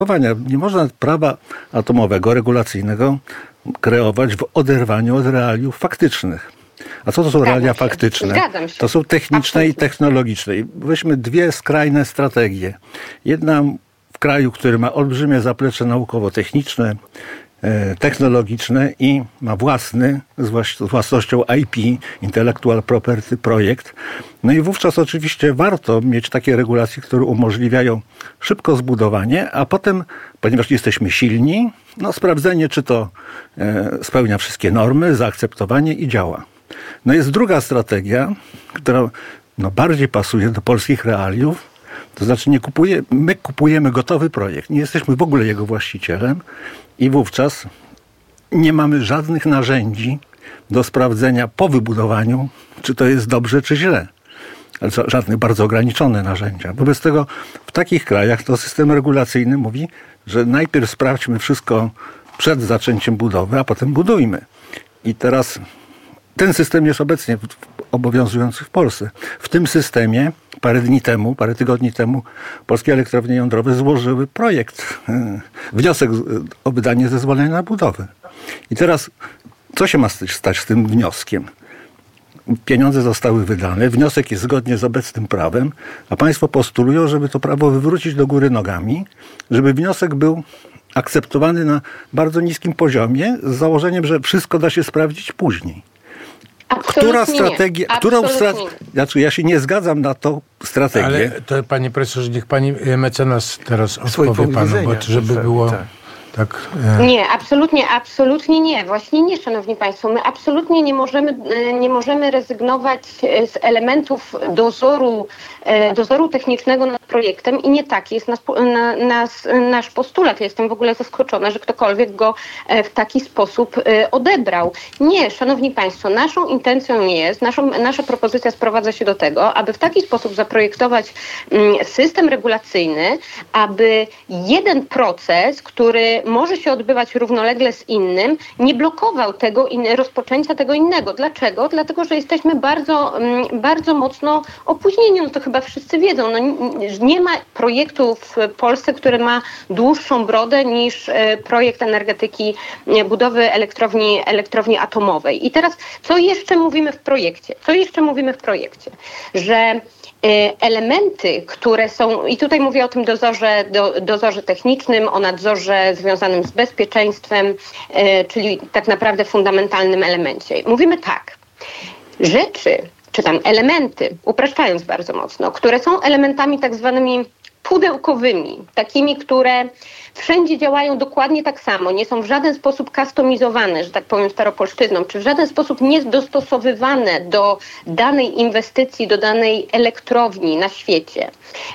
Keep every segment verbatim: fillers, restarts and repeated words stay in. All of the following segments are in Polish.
Nie można prawa atomowego, regulacyjnego kreować w oderwaniu od realiów faktycznych. A co to są Zgadzam realia się. faktyczne? Zgadzam się. To są techniczne Absolutnie. i technologiczne. I weźmy dwie skrajne strategie. Jedna w kraju, który ma olbrzymie zaplecze naukowo-techniczne, e, technologiczne i ma własny, z włas- z własnością I P, Intellectual Property projekt. No i wówczas oczywiście warto mieć takie regulacje, które umożliwiają szybko zbudowanie, a potem, ponieważ jesteśmy silni, no sprawdzenie, czy to e, spełnia wszystkie normy, zaakceptowanie i działa. No jest druga strategia, która no, bardziej pasuje do polskich realiów. To znaczy nie kupuje, my kupujemy gotowy projekt, nie jesteśmy w ogóle jego właścicielem i wówczas nie mamy żadnych narzędzi do sprawdzenia po wybudowaniu, czy to jest dobrze, czy źle. Ale żadnych bardzo ograniczone narzędzia. Wobec tego w takich krajach to system regulacyjny mówi, że najpierw sprawdźmy wszystko przed zaczęciem budowy, a potem budujmy. I teraz ten system jest obecnie obowiązujący w Polsce. W tym systemie parę dni temu, parę tygodni temu polskie elektrownie jądrowe złożyły projekt, wniosek o wydanie zezwolenia na budowę. I teraz co się ma stać z tym wnioskiem? Pieniądze zostały wydane, wniosek jest zgodnie z obecnym prawem, a państwo postulują, żeby to prawo wywrócić do góry nogami, żeby wniosek był akceptowany na bardzo niskim poziomie z założeniem, że wszystko da się sprawdzić później. Absolutnie Która strategia, nie. którą Absolutnie strategię, znaczy ja się nie zgadzam na tą strategię. Ale to panie profesorze, niech pani mecenas teraz Swój odpowie punkt panu, widzenia, bo żeby pewnie, było tak. tak... E... Nie, absolutnie, absolutnie nie. Właśnie nie, szanowni państwo. My absolutnie nie możemy, nie możemy rezygnować z elementów dozoru, dozoru technicznego nad projektem i nie taki jest nas, na, nas, nasz postulat. Ja jestem w ogóle zaskoczona, że ktokolwiek go w taki sposób odebrał. Nie, szanowni państwo, naszą intencją jest, naszą, nasza propozycja sprowadza się do tego, aby w taki sposób zaprojektować system regulacyjny, aby jeden proces, który może się odbywać równolegle z innym, nie blokował tego in, rozpoczęcia tego innego. Dlaczego? Dlatego, że jesteśmy bardzo, bardzo mocno opóźnieni. No to chyba wszyscy wiedzą. No, nie ma projektu w Polsce, który ma dłuższą brodę niż projekt energetyki, budowy elektrowni, elektrowni atomowej. I teraz, co jeszcze mówimy w projekcie? Co jeszcze mówimy w projekcie? Że elementy, które są, i tutaj mówię o tym dozorze, do, dozorze technicznym, o nadzorze związanym z bezpieczeństwem, e, czyli tak naprawdę fundamentalnym elemencie. Mówimy tak, rzeczy, czy tam elementy, upraszczając bardzo mocno, które są elementami tak zwanymi pudełkowymi, takimi, które wszędzie działają dokładnie tak samo, nie są w żaden sposób kustomizowane, że tak powiem staropolszczyzną, czy w żaden sposób nie dostosowywane do danej inwestycji, do danej elektrowni na świecie.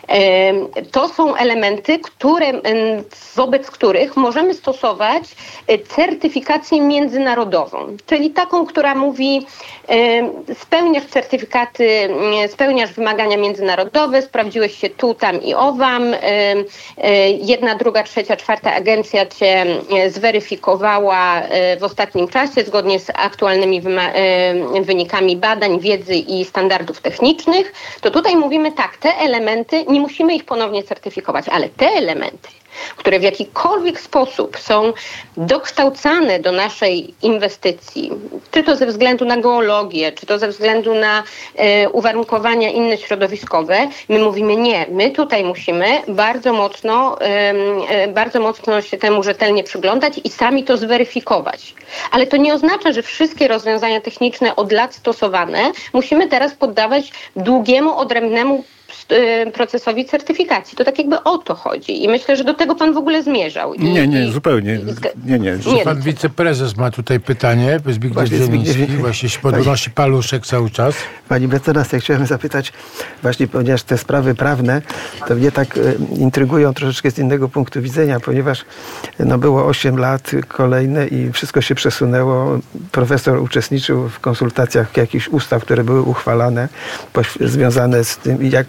To są elementy, które, wobec których możemy stosować certyfikację międzynarodową, czyli taką, która mówi, spełniasz certyfikaty, spełniasz wymagania międzynarodowe, sprawdziłeś się tu, tam i owam, jedna, druga, trzecia, czwarta agencja cię zweryfikowała w ostatnim czasie zgodnie z aktualnymi wynikami badań, wiedzy i standardów technicznych, to tutaj mówimy tak, te elementy, nie musimy ich ponownie certyfikować, ale te elementy, które w jakikolwiek sposób są dokształcane do naszej inwestycji, czy to ze względu na geologię, czy to ze względu na e, uwarunkowania inne środowiskowe, my mówimy nie, my tutaj musimy bardzo mocno, e, bardzo mocno się temu rzetelnie przyglądać i sami to zweryfikować. Ale to nie oznacza, że wszystkie rozwiązania techniczne od lat stosowane musimy teraz poddawać długiemu, odrębnemu procesowi certyfikacji. To tak jakby o to chodzi. I myślę, że do tego pan w ogóle zmierzał. I, nie, nie, i, zupełnie. Nie, nie. nie Pan wiceprezes ma tutaj pytanie. Zbigniew Zieliński. Właśnie się podnosi paluszek cały czas. Pani mecenas, ja chciałem zapytać, właśnie ponieważ te sprawy prawne, to mnie tak intrygują troszeczkę z innego punktu widzenia, ponieważ no, było osiem lat kolejne i wszystko się przesunęło. Profesor uczestniczył w konsultacjach jakichś ustaw, które były uchwalane, związane z tym, jak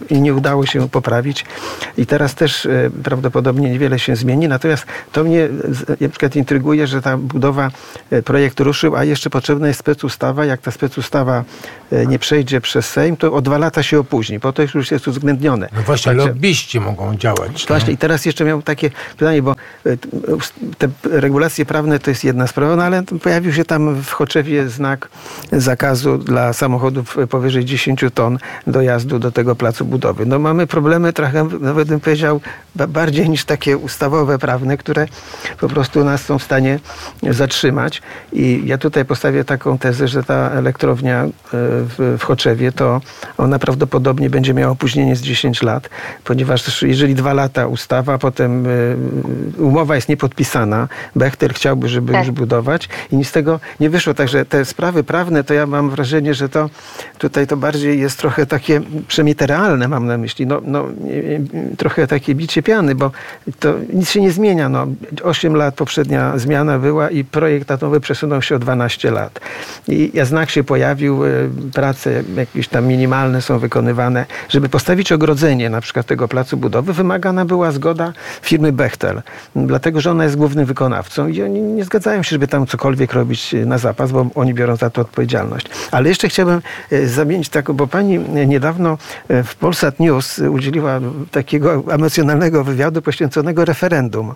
i nie udało się poprawić. I teraz też prawdopodobnie niewiele się zmieni. Natomiast to mnie na przykład intryguje, że ta budowa, projekt ruszył, a jeszcze potrzebna jest specustawa. Jak ta specustawa nie przejdzie przez Sejm, to o dwa lata się opóźni, bo to już jest uwzględnione. No właśnie, Także, lobbyści mogą działać. Właśnie no. i teraz jeszcze miałem takie pytanie, bo te regulacje prawne to jest jedna sprawa, no ale pojawił się tam w Choczewie znak zakazu dla samochodów powyżej dziesięć ton dojazdu do tego placu budowy. No mamy problemy trochę, nawet bym powiedział, bardziej niż takie ustawowe, prawne, które po prostu nas są w stanie zatrzymać. I ja tutaj postawię taką tezę, że ta elektrownia w, w Choczewie, to ona prawdopodobnie będzie miała opóźnienie z dziesięć lat, ponieważ jeżeli dwa lata ustawa, potem umowa jest niepodpisana, Bechtel chciałby, żeby tak. już budować i nic z tego nie wyszło. Także te sprawy prawne, to ja mam wrażenie, że to tutaj to bardziej jest trochę takie przynajmniej realne, mam na myśli, no, no trochę takie bicie piany, bo to nic się nie zmienia. No, osiem lat poprzednia zmiana była i projekt atomowy przesunął się o dwanaście lat. I znak się pojawił, prace jakieś tam minimalne są wykonywane. Żeby postawić ogrodzenie na przykład tego placu budowy, wymagana była zgoda firmy Bechtel, dlatego, że ona jest głównym wykonawcą i oni nie zgadzają się, żeby tam cokolwiek robić na zapas, bo oni biorą za to odpowiedzialność. Ale jeszcze chciałbym zamienić taką, bo pani niedawno w Polsat News udzieliła takiego emocjonalnego wywiadu poświęconego referendum.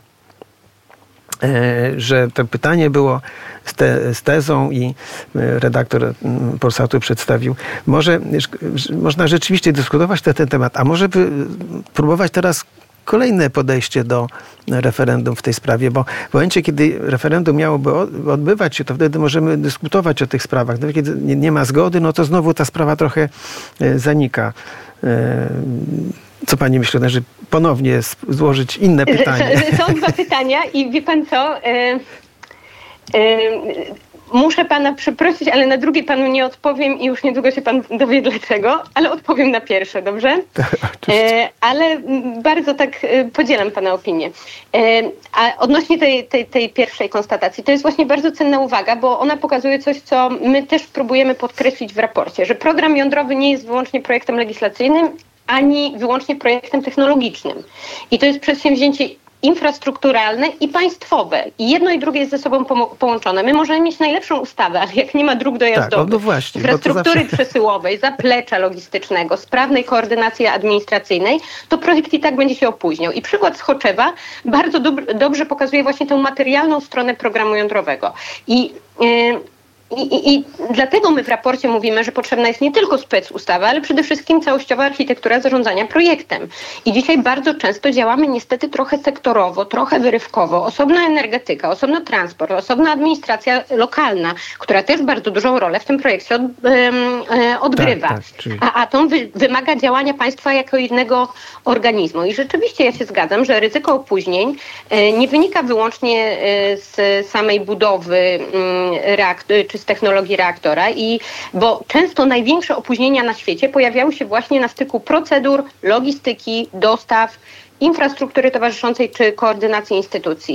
Że to pytanie było z, te, z tezą i redaktor Polsatu przedstawił. Może można rzeczywiście dyskutować na ten temat, a może by próbować teraz kolejne podejście do referendum w tej sprawie, bo w momencie, kiedy referendum miałoby odbywać się, to wtedy możemy dyskutować o tych sprawach. No, kiedy nie ma zgody, no to znowu ta sprawa trochę zanika. Co pani myśli, że ponownie złożyć inne pytanie? Są dwa pytania i wie pan co? Yy, yy, muszę pana przeprosić, ale na drugie panu nie odpowiem i już niedługo się pan dowie dlaczego, ale odpowiem na pierwsze, dobrze? Yy, ale bardzo tak yy, podzielam pana opinię. Yy, a odnośnie tej, tej, tej pierwszej konstatacji, to jest właśnie bardzo cenna uwaga, bo ona pokazuje coś, co my też próbujemy podkreślić w raporcie, że program jądrowy nie jest wyłącznie projektem legislacyjnym, ani wyłącznie projektem technologicznym. I to jest przedsięwzięcie infrastrukturalne i państwowe. I jedno i drugie jest ze sobą połączone. My możemy mieć najlepszą ustawę, ale jak nie ma dróg dojazdowych, tak, no właśnie, infrastruktury zawsze... przesyłowej, zaplecza logistycznego, sprawnej koordynacji administracyjnej, to projekt i tak będzie się opóźniał. I przykład z Choczewa bardzo dob- dobrze pokazuje właśnie tę materialną stronę programu jądrowego. I yy, I, i, I dlatego my w raporcie mówimy, że potrzebna jest nie tylko specustawa, ale przede wszystkim całościowa architektura zarządzania projektem. I dzisiaj bardzo często działamy niestety trochę sektorowo, trochę wyrywkowo. Osobna energetyka, osobno transport, osobna administracja lokalna, która też bardzo dużą rolę w tym projekcie od, um, odgrywa. Tak, tak, czyli... A atom wy, wymaga działania państwa jako jednego organizmu. I rzeczywiście ja się zgadzam, że ryzyko opóźnień y, nie wynika wyłącznie y, z samej budowy y, reaktoru, czy z technologii reaktora, i bo często największe opóźnienia na świecie pojawiały się właśnie na styku procedur, logistyki, dostaw, infrastruktury towarzyszącej czy koordynacji instytucji.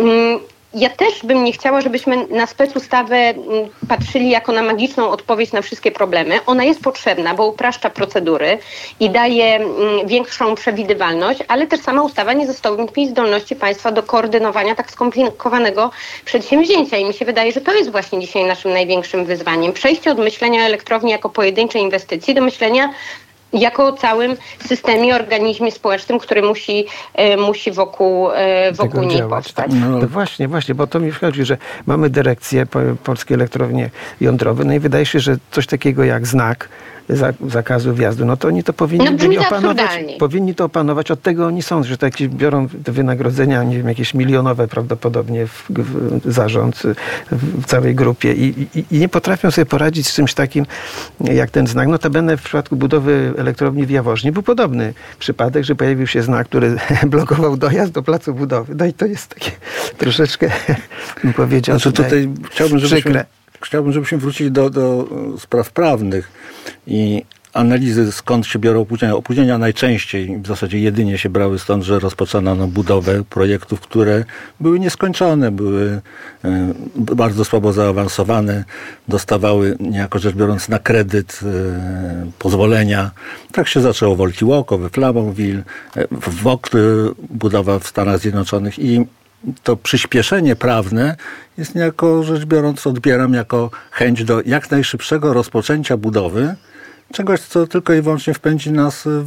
Ja też bym nie chciała, żebyśmy na specustawę patrzyli jako na magiczną odpowiedź na wszystkie problemy. Ona jest potrzebna, bo upraszcza procedury i daje większą przewidywalność, ale też sama ustawa nie zastąpi zdolności państwa do koordynowania tak skomplikowanego przedsięwzięcia. I mi się wydaje, że to jest właśnie dzisiaj naszym największym wyzwaniem. Przejście od myślenia o elektrowni jako pojedynczej inwestycji do myślenia jako o całym systemie, organizmie społecznym, który musi, e, musi wokół, e, wokół niej powstać. No właśnie, właśnie, bo to mi wchodzi, że mamy dyrekcję po, Polskiej Elektrowni Jądrowej, no i wydaje się, że coś takiego jak znak zakazu wjazdu, no to oni to powinni no, byli opanować. Powinni to opanować. Od tego oni są, że to jakieś biorą te wynagrodzenia, nie wiem, jakieś milionowe prawdopodobnie w, w zarząd w całej grupie i, i, i nie potrafią sobie poradzić z czymś takim jak ten znak. Notabene w przypadku budowy elektrowni w Jaworznie był podobny przypadek, że pojawił się znak, który blokował dojazd do placu budowy. No i to jest takie troszeczkę, bym powiedział, znaczy, tutaj, tutaj chciałbym, żebyśmy, przykre. Chciałbym, żebyśmy wrócili do, do spraw prawnych. I analizy, skąd się biorą opóźnienia. Opóźnienia najczęściej, w zasadzie jedynie się brały stąd, że rozpoczynano budowę projektów, które były nieskończone, były e, bardzo słabo zaawansowane, dostawały niejako rzecz biorąc na kredyt e, pozwolenia. Tak się zaczęło w Olkiłoko, we Flamanville, e, w W O K, budowa w Stanach Zjednoczonych i to przyspieszenie prawne jest niejako rzecz biorąc odbieram jako chęć do jak najszybszego rozpoczęcia budowy czegoś, co tylko i wyłącznie wpędzi nas w,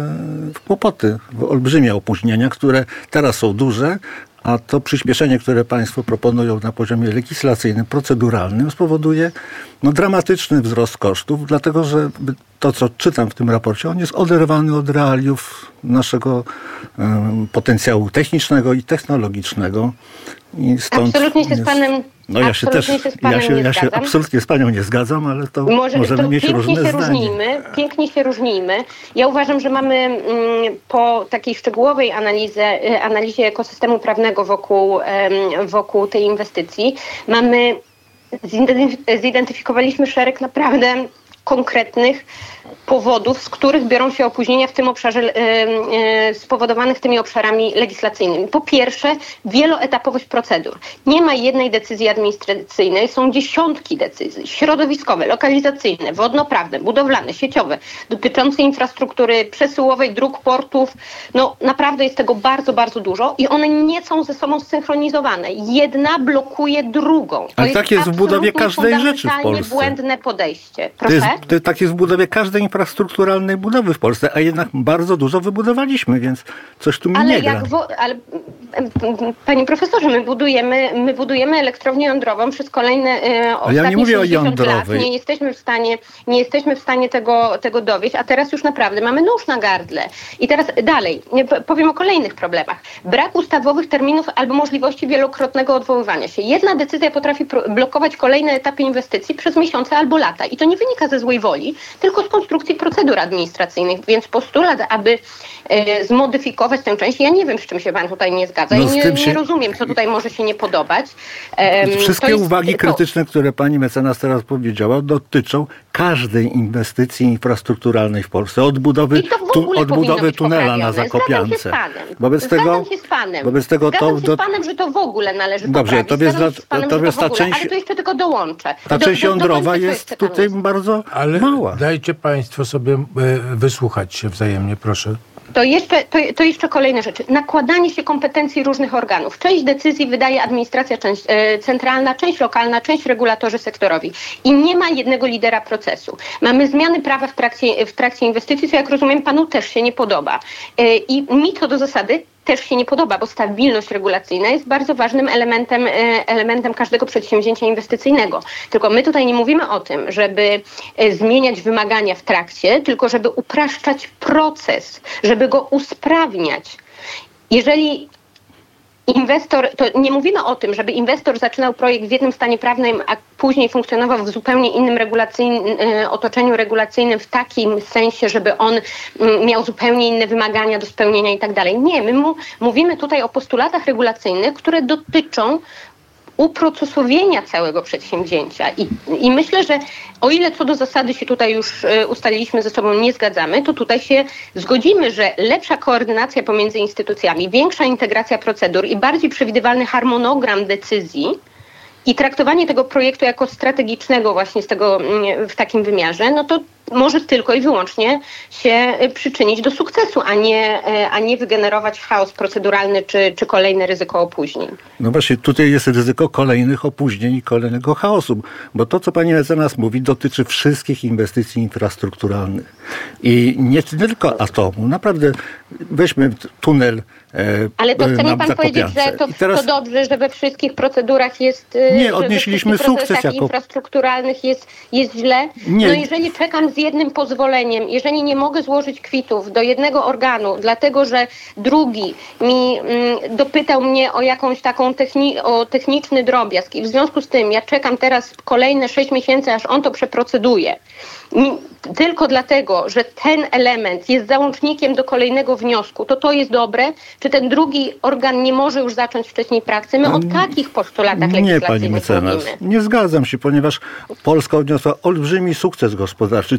w kłopoty, w olbrzymie opóźnienia, które teraz są duże, a to przyspieszenie, które państwo proponują na poziomie legislacyjnym, proceduralnym spowoduje no, dramatyczny wzrost kosztów, dlatego że to, co czytam w tym raporcie, on jest oderwany od realiów naszego um, potencjału technicznego i technologicznego. I stąd absolutnie się jest... z panem No ja się też, się ja się, ja się absolutnie z panią nie zgadzam, ale to Może, możemy to mieć różne się zdanie. Różnimy, pięknie się różnimy. Ja uważam, że mamy mm, po takiej szczegółowej analizie, analizie ekosystemu prawnego wokół, um, wokół tej inwestycji, mamy, zidentyfikowaliśmy szereg naprawdę konkretnych powodów, z których biorą się opóźnienia w tym obszarze e, e, spowodowanych tymi obszarami legislacyjnymi. Po pierwsze, wieloetapowość procedur. Nie ma jednej decyzji administracyjnej, są dziesiątki decyzji środowiskowe, lokalizacyjne, wodnoprawne, budowlane, sieciowe, dotyczące infrastruktury przesyłowej, dróg, portów. No naprawdę jest tego bardzo, bardzo dużo i one nie są ze sobą zsynchronizowane. Jedna blokuje drugą. To Ale jest tak jest w budowie każdej rzeczy w Polsce. Błędne podejście. To jest, to tak jest w budowie każdej infrastrukturalnej budowy w Polsce, a jednak bardzo dużo wybudowaliśmy, więc coś tu mi ale nie gra. Jak wo, ale, panie profesorze, my budujemy, my budujemy elektrownię jądrową przez kolejne e, ostatnie ja nie mówię o sześćdziesiąt jądrowej. lat. Nie jesteśmy w stanie, nie jesteśmy w stanie tego, tego dowieść, a teraz już naprawdę mamy nóż na gardle. I teraz dalej, powiem o kolejnych problemach. Brak ustawowych terminów albo możliwości wielokrotnego odwoływania się. Jedna decyzja potrafi blokować kolejne etapy inwestycji przez miesiące albo lata. I to nie wynika ze złej woli, tylko z konstrukcji procedur administracyjnych, więc postulat, aby e, zmodyfikować tę część, ja nie wiem, z czym się pan tutaj nie zgadza no, i nie, się... nie rozumiem, co tutaj może się nie podobać. E, Wszystkie jest, uwagi to... krytyczne, które pani mecenas teraz powiedziała, dotyczą każdej inwestycji infrastrukturalnej w Polsce. Od budowy, tu, od budowy tunela na Zakopiance. Zgadzam się z panem. Wobec Zgadzam tego, się z panem. Wobec tego Zgadzam to, się z panem, że to w ogóle należy Dobrze, poprawić. to jest, z panem, to że jest to ta część, ale to jeszcze tylko dołączę. Ta do, część do, jądrowa do jest tutaj jest. bardzo ale mała. Dajcie państwo sobie wysłuchać się wzajemnie, proszę. To jeszcze, to, to jeszcze kolejne rzeczy. Nakładanie się kompetencji różnych organów. Część decyzji wydaje administracja część, e, centralna, część lokalna, część regulatorzy sektorowi. I nie ma jednego lidera procesu. Mamy zmiany prawa w trakcie, w trakcie inwestycji, co jak rozumiem panu też się nie podoba. E, I mi co do zasady też się nie podoba, bo stabilność regulacyjna jest bardzo ważnym elementem, elementem każdego przedsięwzięcia inwestycyjnego. Tylko my tutaj nie mówimy o tym, żeby zmieniać wymagania w trakcie, tylko żeby upraszczać proces, żeby go usprawniać. Jeżeli inwestor, to nie mówimy o tym, żeby inwestor zaczynał projekt w jednym stanie prawnym, a później funkcjonował w zupełnie innym regulacyjnym, otoczeniu regulacyjnym w takim sensie, żeby on miał zupełnie inne wymagania do spełnienia i tak dalej. Nie, my mu, mówimy tutaj o postulatach regulacyjnych, które dotyczą uprocesowienia całego przedsięwzięcia. I, I myślę, że o ile co do zasady się tutaj już ustaliliśmy ze sobą, nie zgadzamy, to tutaj się zgodzimy, że lepsza koordynacja pomiędzy instytucjami, większa integracja procedur i bardziej przewidywalny harmonogram decyzji i traktowanie tego projektu jako strategicznego właśnie z tego, w takim wymiarze, no to może tylko i wyłącznie się przyczynić do sukcesu, a nie, a nie wygenerować chaos proceduralny czy, czy kolejne ryzyko opóźnień. No właśnie, tutaj jest ryzyko kolejnych opóźnień i kolejnego chaosu, bo to, co pani mecenas mówi, dotyczy wszystkich inwestycji infrastrukturalnych. I nie tylko atomu. Naprawdę, weźmy tunel e, Ale to chce mi pan powiedzieć, że to, teraz... to dobrze, że we wszystkich procedurach jest... Nie, odnieśliśmy sukces jako... infrastrukturalnych jest, jest źle. Nie. No jeżeli czekam z jednym pozwoleniem, jeżeli nie mogę złożyć kwitów do jednego organu, dlatego że drugi mi mm, dopytał mnie o jakąś taką techni- o techniczny drobiazg i w związku z tym ja czekam teraz kolejne sześć miesięcy, aż on to przeproceduje. Tylko dlatego, że ten element jest załącznikiem do kolejnego wniosku, to to jest dobre? Czy ten drugi organ nie może już zacząć wcześniej pracy? My o takich postulatach legislacyjnych mówimy. Nie, pani mecenas, nie zgadzam się, ponieważ Polska odniosła olbrzymi sukces gospodarczy.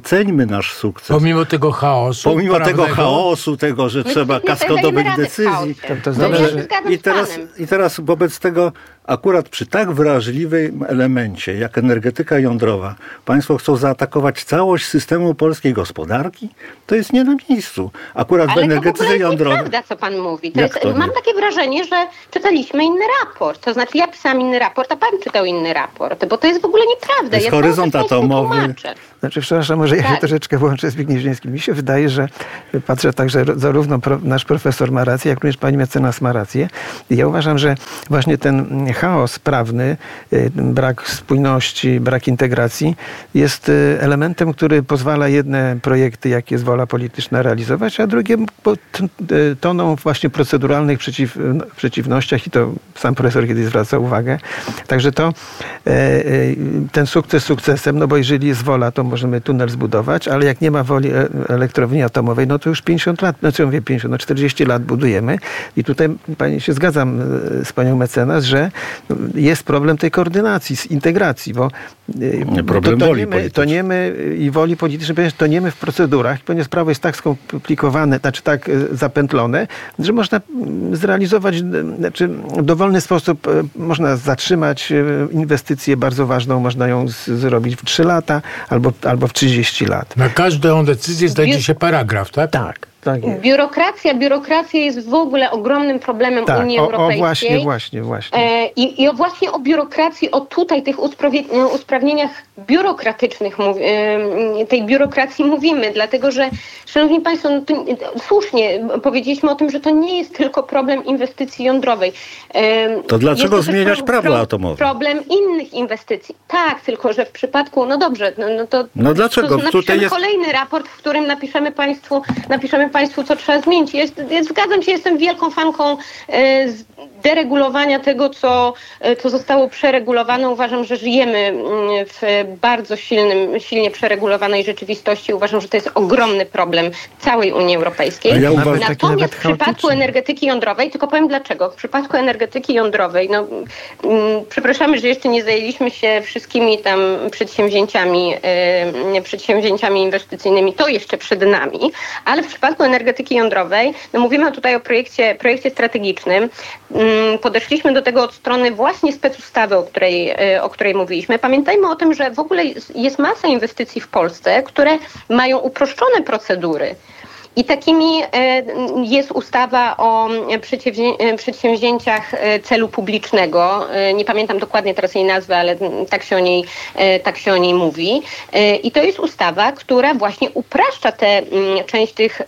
doceńmy nasz sukces. Pomimo tego chaosu. Pomimo prawnego, tego chaosu, tego, że My trzeba nie kaskadowych dajemy rady w decyzji. chaosie. To No, znaczy, ja że- się zgadzam I z teraz, panem. I teraz wobec tego akurat przy tak wrażliwym elemencie jak energetyka jądrowa państwo chcą zaatakować całość systemu polskiej gospodarki? To jest nie na miejscu. Akurat w Ale to w energetyce ogóle jest jądrowej... nieprawda, co pan mówi. To Jak jest, to nie? mam takie wrażenie, że czytaliśmy inny raport. To znaczy ja pisałam inny raport, a pan czytał inny raport. Bo to jest w ogóle nieprawda. jest Ja cały horyzont czas państwu atomowy. tłumaczę. Znaczy, przepraszam, może ja się Tak. troszeczkę włączę z Zbigniew Zieliński. Mi się wydaje, że patrzę tak, że zarówno pro, nasz profesor ma rację, jak również pani mecenas ma rację. I ja uważam, że właśnie ten chaos prawny, y, brak spójności, brak integracji jest y, elementem, który pozwala jedne projekty, jak jest wola polityczna, realizować, a drugie po- t- y, toną właśnie proceduralnych przeciw, no, przeciwnościach i to sam profesor kiedyś zwraca uwagę. Także to e, e, ten sukces sukcesem, no bo jeżeli jest wola, to możemy tunel zbudować, ale jak nie ma woli e- elektrowni atomowej, no to już pięćdziesiąt lat, no co ja mówię pięćdziesiąt, no czterdzieści lat budujemy i tutaj pani się zgadzam e, z panią mecenas, że jest problem tej koordynacji, z integracji, bo e, problem to, woli toniemy, politycznej. toniemy i woli politycznej, ponieważ toniemy w procedurach, ponieważ prawo jest tak skomplikowane, znaczy tak e, zapętlone, że można mm, zrealizować, e, znaczy w dowolny sposób e, można zatrzymać e, inwestycję bardzo ważną, można ją z, zrobić w trzy lata albo, albo w trzydzieści lat. Na każdą decyzję znajdzie się paragraf, tak? Tak, tak jest. Biurokracja, biurokracja jest w ogóle ogromnym problemem Tak, Unii o, o Europejskiej. właśnie, właśnie, właśnie. E, I, I o właśnie o biurokracji, o tutaj tych usprawie- usprawnieniach biurokratycznych, mów, e, tej biurokracji mówimy, dlatego że, szanowni państwo, no to, słusznie powiedzieliśmy o tym, że to nie jest tylko problem inwestycji jądrowej. E, To dlaczego jest to też zmieniać pro- prawo pro- atomowe? Problem innych inwestycji. Tak, tylko że w przypadku, no dobrze, no, no to, No dlaczego? to Tutaj napiszemy jest- kolejny raport, w którym napiszemy państwu, napiszemy państwu, co trzeba zmienić. Jest, jest, zgadzam się, jestem wielką fanką e, z- deregulowania tego, co, e, co zostało przeregulowane. Uważam, że żyjemy mm, w bardzo silnym, silnie przeregulowanej rzeczywistości. Uważam, że to jest ogromny problem całej Unii Europejskiej. A ja Nawet uważam- taki Natomiast nawet w przypadku chaotyczny. energetyki jądrowej, tylko powiem dlaczego. W przypadku energetyki jądrowej, no mm, przepraszamy, że jeszcze nie zajęliśmy się wszystkimi tam przedsięwzięciami, e, przedsięwzięciami inwestycyjnymi. To jeszcze przed nami, ale w przypadku energetyki jądrowej, no mówimy tutaj o projekcie, projekcie strategicznym. Mm, Podeszliśmy do tego od strony właśnie specustawy, o której, e, o której mówiliśmy. Pamiętajmy o tym, że w ogóle jest, jest masa inwestycji w Polsce, które mają uproszczone procedury. I takimi e, jest ustawa o przedsięwzię- e, przedsięwzięciach e, celu publicznego. E, Nie pamiętam dokładnie teraz jej nazwy, ale tak się o niej, e, tak się o niej mówi. E, I to jest ustawa, która właśnie upraszcza tę mm, część tych e,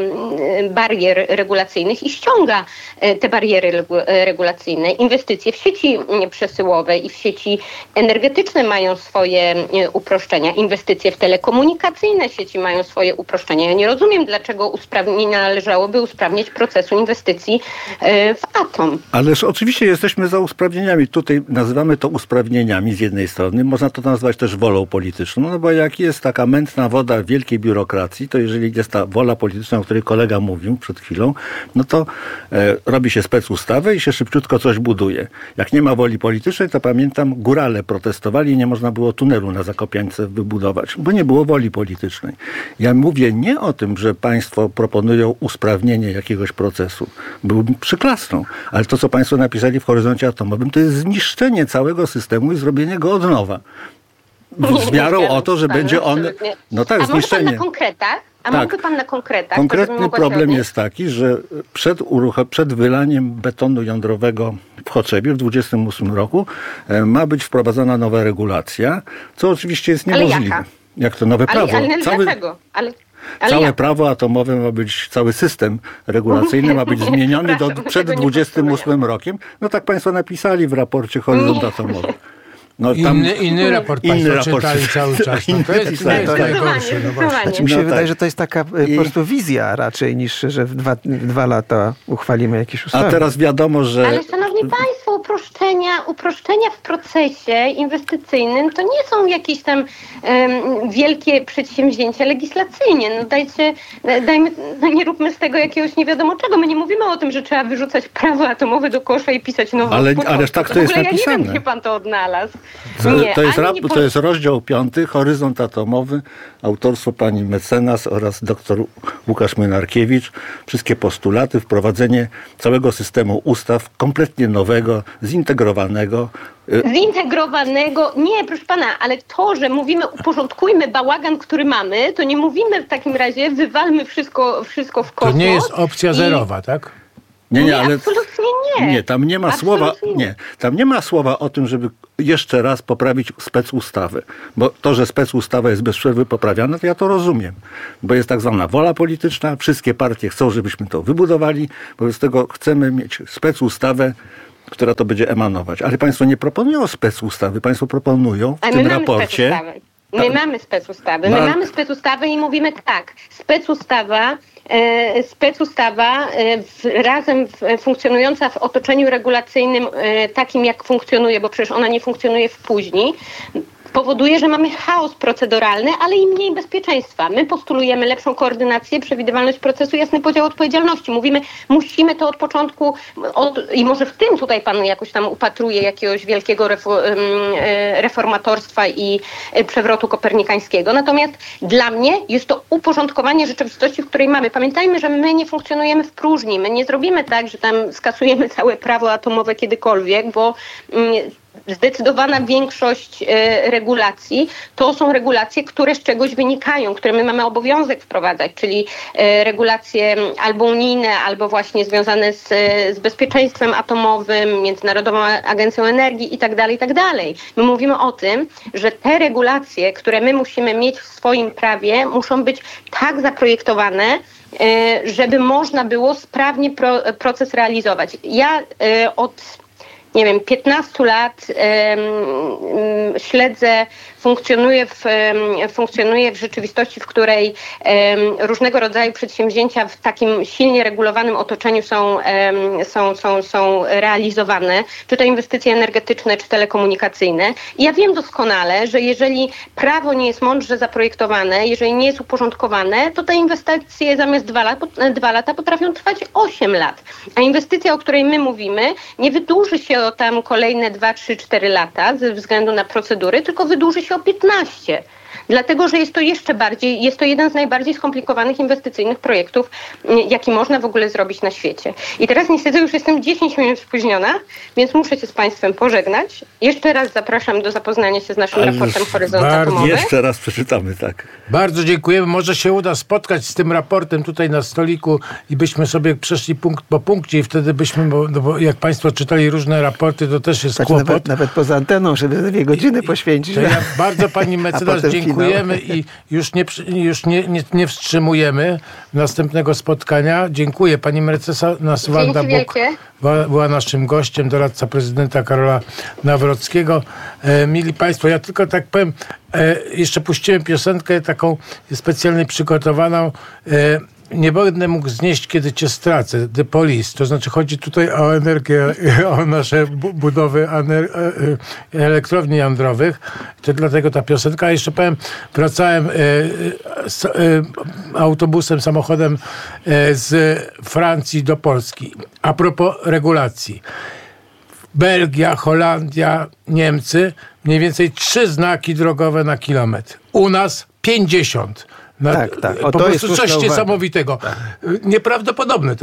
m, barier regulacyjnych i ściąga e, te bariery regu- e, regulacyjne. Inwestycje w sieci mm, przesyłowe i w sieci energetyczne mają swoje e, uproszczenia. Inwestycje w telekomunikacyjne sieci mają swoje uproszczenia. Ja nie rozumiem, dlaczego usprawni- nie należałoby usprawnić procesu inwestycji e, w atom. Ależ oczywiście jesteśmy za usprawnieniami. Tutaj nazywamy to usprawnieniami z jednej strony. Można to nazwać też wolą polityczną. No bo jak jest taka mętna woda wielkiej biurokracji, to jeżeli jest ta wola polityczna, o której kolega mówił przed chwilą, no to e, robi się specustawę i się szybciutko coś buduje. Jak nie ma woli politycznej, to pamiętam, górale protestowali i nie można było tunelu na Zakopiańce wybudować, bo nie było woli politycznej. Ja mówię nie o tym, że państwo proponują usprawnienie jakiegoś procesu. Byłbym przyklasną. Ale to, co państwo napisali w horyzoncie atomowym, to jest zniszczenie całego systemu i zrobienie go od nowa. Z miarą o to, że Panu, będzie on... absolutnie. No tak, A może pan zniszczenie. na konkretach? A Tak. mógłby pan na konkretach? Konkretny to, żebym mogła się problem odnieść? jest taki, że przed, urucho- przed wylaniem betonu jądrowego w Choczewie w dwudziestym ósmym roku e, ma być wprowadzona nowa regulacja, co oczywiście jest Ale niemożliwe. jaka? Jak to nowe prawo? Ale, ale Cały, dlaczego? Ale, ale całe jak? prawo atomowe ma być, cały system regulacyjny ma być zmieniony do, Przepraszam, przed tego nie dwudziestym ósmym postuluję. rokiem. No tak państwo napisali w raporcie Horyzont Atomowy. No, Inny, inny raport Inny państwo raport. czytali cały czas. No to jest, to jest Tak, tak. najgorsze. No właśnie. Znaczy mi się No tak. wydaje, że to jest taka e, I- po prostu wizja raczej niż, że w dwa, w dwa lata uchwalimy jakieś ustawy. A teraz wiadomo, że... Ale szanowni Szanowni Państwo, uproszczenia, uproszczenia w procesie inwestycyjnym to nie są jakieś tam um, wielkie przedsięwzięcia legislacyjnie. No dajcie, dajmy, no nie róbmy z tego jakiegoś nie wiadomo czego. My nie mówimy o tym, że trzeba wyrzucać prawo atomowe do kosza i pisać nowe. Ale, ale tak to jest w ogóle napisane. Ja nie wiem, gdzie pan to odnalazł. Nie, to, jest, ra, nie... to jest rozdział piąty, Horyzont atomowy, autorstwo pani mecenas oraz doktor Łukasz Mynarkiewicz. Wszystkie postulaty, wprowadzenie całego systemu ustaw, kompletnie nowego, zintegrowanego. Zintegrowanego, nie, proszę pana, ale to, że mówimy uporządkujmy bałagan, który mamy, to nie mówimy w takim razie wywalmy wszystko, wszystko w kosmos. To nie jest opcja zerowa, i... tak? Nie, nie, nie, ale absolutnie nie. Nie, tam nie ma absolutnie słowa, nie. nie, tam nie ma słowa o tym, żeby jeszcze raz poprawić specustawę. Bo to, że specustawa jest bez przerwy poprawiana, to ja to rozumiem. Bo jest tak zwana wola polityczna, wszystkie partie chcą, żebyśmy to wybudowali, wobec tego chcemy mieć specustawę, która to będzie emanować. Ale państwo nie proponują specustawy, państwo proponują w Ale tym my raporcie... Mamy my tam, mamy specustawy. My no, mamy specustawę i mówimy tak, specustawa E, specustawa e, w, razem w, funkcjonująca w otoczeniu regulacyjnym e, takim jak funkcjonuje, bo przecież ona nie funkcjonuje w później, powoduje, że mamy chaos proceduralny, ale i mniej bezpieczeństwa. My postulujemy lepszą koordynację, przewidywalność procesu, jasny podział odpowiedzialności. Mówimy, musimy to od początku od, i może w tym tutaj pan jakoś tam upatruje jakiegoś wielkiego reformatorstwa i przewrotu kopernikańskiego. Natomiast dla mnie jest to uporządkowanie rzeczywistości, w której mamy. Pamiętajmy, że my nie funkcjonujemy w próżni. My nie zrobimy tak, że tam skasujemy całe prawo atomowe kiedykolwiek, bo zdecydowana większość e, regulacji to są regulacje, które z czegoś wynikają, które my mamy obowiązek wprowadzać, czyli e, regulacje albo unijne, albo właśnie związane z, z bezpieczeństwem atomowym, Międzynarodową Agencją Energii i tak dalej, i tak dalej. My mówimy o tym, że te regulacje, które my musimy mieć w swoim prawie, muszą być tak zaprojektowane, e, żeby można było sprawnie pro, proces realizować. Ja e, od nie wiem, piętnastu lat um, śledzę, funkcjonuję w, um, funkcjonuję w rzeczywistości, w której um, różnego rodzaju przedsięwzięcia w takim silnie regulowanym otoczeniu są, um, są, są, są realizowane, czy to inwestycje energetyczne, czy telekomunikacyjne. I ja wiem doskonale, że jeżeli prawo nie jest mądrze zaprojektowane, jeżeli nie jest uporządkowane, to te inwestycje zamiast dwa, lat, dwa lata potrafią trwać osiem lat. A inwestycja, o której my mówimy, nie wydłuży się o tam kolejne dwa, trzy, cztery lata ze względu na procedury, tylko wydłuży się o piętnaście. Dlatego, że jest to jeszcze bardziej, jest to jeden z najbardziej skomplikowanych inwestycyjnych projektów, jaki można w ogóle zrobić na świecie. I teraz niestety już jestem dziesięć minut spóźniona, więc muszę się z Państwem pożegnać. Jeszcze raz zapraszam do zapoznania się z naszym Ale raportem Horyzont bardzo Atomowy. Jeszcze raz przeczytamy, tak. Bardzo dziękujemy. Może się uda spotkać z tym raportem tutaj na stoliku i byśmy sobie przeszli punkt po punkcie i wtedy byśmy, bo, no bo jak Państwo czytali różne raporty, to też jest znaczy, kłopot. Nawet, nawet poza anteną, żeby dwie godziny poświęcić. To ja bardzo pani mecenas dziękujemy i już nie, już nie, nie, nie wstrzymujemy następnego spotkania. Dziękuję. Pani mecenas Wanda Buk była naszym gościem, doradca prezydenta Karola Nawrockiego. E, mili Państwo, ja tylko tak powiem, e, jeszcze puściłem piosenkę taką specjalnie przygotowaną. E, Nie będę mógł znieść, kiedy cię stracę. The Police. To znaczy chodzi tutaj o energię, o nasze budowy elektrowni jądrowych. To dlatego ta piosenka. A jeszcze powiem, wracałem z autobusem, samochodem z Francji do Polski. A propos regulacji. Belgia, Holandia, Niemcy mniej więcej trzy znaki drogowe na kilometr. U nas pięćdziesiąt. Na, tak, tak. O, po to prostu jest coś uwaga. niesamowitego. Tak. Nieprawdopodobne.